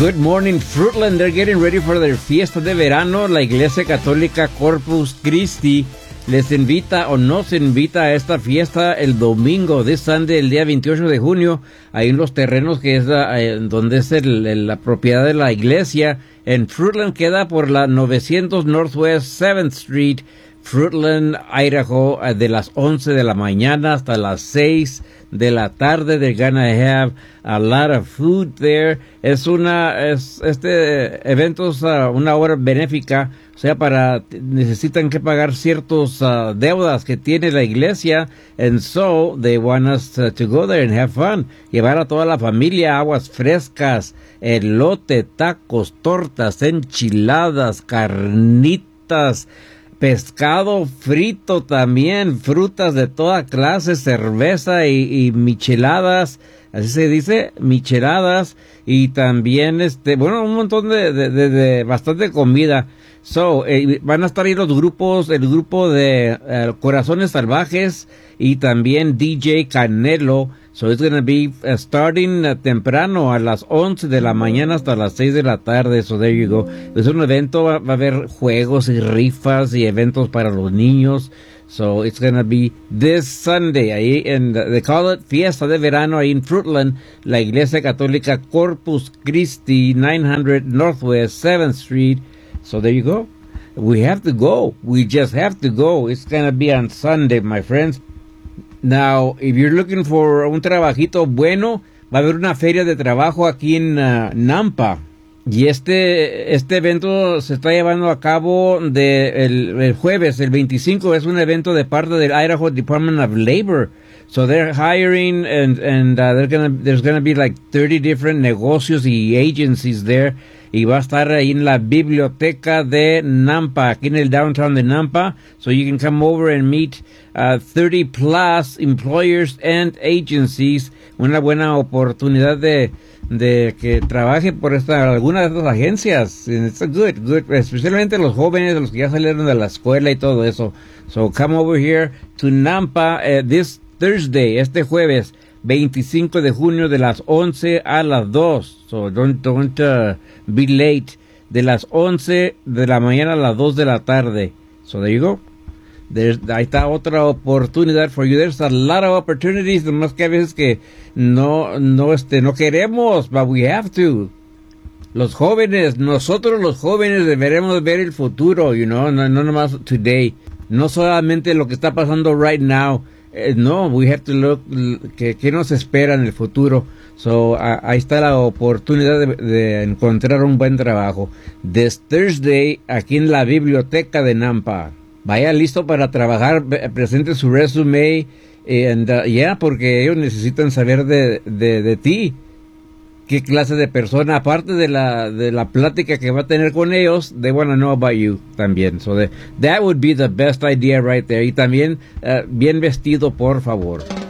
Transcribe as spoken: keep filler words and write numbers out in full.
Good morning, Fruitland. They're getting ready for their fiesta de verano. La Iglesia Católica Corpus Christi les invita o nos invita a esta fiesta el domingo de Sunday, el día veintiocho de junio, ahí en los terrenos que es la, eh, donde es el, el, la propiedad de la iglesia. En Fruitland queda por la novecientos Northwest seventh Street, Fruitland, Idaho, de las once de la mañana hasta las seis de la tarde. They're gonna have a lot of food there. Es una, es, este evento es uh, una hora benéfica, o sea, para, necesitan que pagar ciertos uh, deudas que tiene la iglesia, and so they want us uh, to go there and have fun. Llevar a toda la familia, aguas frescas, elote, tacos, tortas, enchiladas, carnitas, pescado frito también, frutas de toda clase, cerveza y, y micheladas, así se dice, micheladas, y también, este, bueno, un montón de, de, de, de bastante comida. So, eh, van a estar ahí los grupos, el grupo de uh, Corazones Salvajes y también D J Canelo. So it's going to be uh, starting uh, temprano a las once de la mañana hasta las seis de la tarde. So there you go. Es un evento, va, va a haber juegos y rifas y eventos para los niños. So it's going to be this Sunday. Ahí en, they call it Fiesta de Verano, ahí en Fruitland, la Iglesia Católica Corpus Christi, nine hundred Northwest seventh Street. So there you go. We have to go. We just have to go. It's going to be on Sunday, my friends. Now, if you're looking for un trabajito bueno, va a haber una feria de trabajo aquí en uh, Nampa. Y este este evento se está llevando a cabo de el, el jueves, el veinticinco. Es un evento de parte del Idaho Department of Labor. So they're hiring and and uh, they're gonna there's gonna be like thirty different negocios y agencies there. Y va a estar ahí en la biblioteca de Nampa, aquí en el downtown de Nampa. So you can come over and meet uh, thirty plus employers and agencies. Una buena oportunidad de, de que trabaje por esta, alguna de estas agencias. It's a good, good, especialmente los jóvenes, los que ya salieron de la escuela y todo eso. So come over here to Nampa uh, this Thursday, este jueves, veinticinco de junio, de las once a las dos. So don't, don't uh, be late. De las once de la mañana a las dos de la tarde. So there you go. There's, ahí está otra oportunidad for you. There's a lot of opportunities. Nomás que a veces que no, no, este, no queremos, but we have to. Los jóvenes, nosotros los jóvenes deberemos ver el futuro, you know, no, no nomás today. No solamente lo que está pasando right now. Eh, no, we have to look, que, que nos espera en el futuro. So, uh, ahí está la oportunidad de, de encontrar un buen trabajo. This Thursday, aquí en la biblioteca de Nampa. Vaya listo para trabajar, presente su resume, and, uh, yeah, porque ellos necesitan saber de, de, de ti. Qué clase de persona, aparte de la de la plática que va a tener con ellos, they want to know about you también. So the, that would be the best idea right there. Y también uh, bien vestido, por favor.